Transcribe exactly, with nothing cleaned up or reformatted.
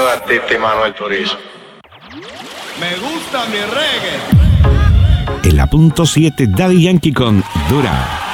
artista y Manuel Turizo. Me gusta mi reggae. En la punto siete Daddy Yankee con Dura.